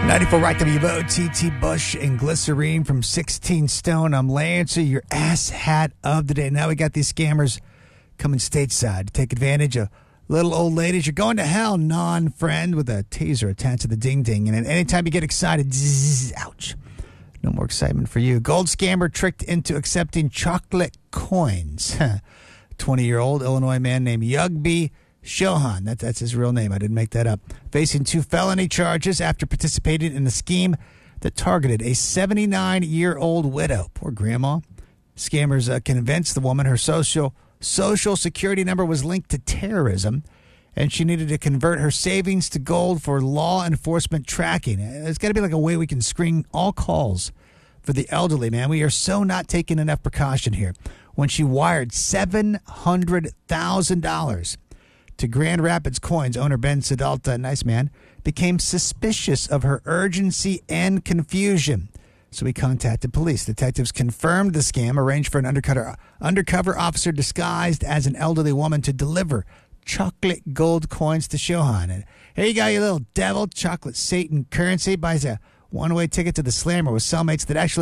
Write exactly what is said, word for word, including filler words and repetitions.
ninety-four right W O T T Bush and Glycerine from sixteen Stone. I'm Lancer, your ass hat of the day. Now we got these scammers coming stateside to take advantage of little old ladies. You're going to hell, non-friend, with a taser attached to the ding-ding. And anytime you get excited, zzz, ouch. No more excitement for you. Gold scammer tricked into accepting chocolate coins. twenty-year-old Illinois man named Yugby Shohan, that, that's his real name, I didn't make that up, facing two felony charges after participating in a scheme that targeted a seventy-nine-year-old widow. Poor grandma. Scammers uh, convinced the woman her social social security number was linked to terrorism, and she needed to convert her savings to gold for law enforcement tracking. There's got to be like a way we can screen all calls for the elderly, man. We are so not taking enough precaution here. When she wired seven hundred thousand dollars to Grand Rapids Coins, owner Ben Sedalta, nice man, became suspicious of her urgency and confusion. So he contacted police. Detectives confirmed the scam, arranged for an undercover, undercover officer disguised as an elderly woman to deliver chocolate gold coins to Shohan. And here you go, you little devil. Chocolate Satan currency. Buys a one-way ticket to the Slammer with cellmates that actually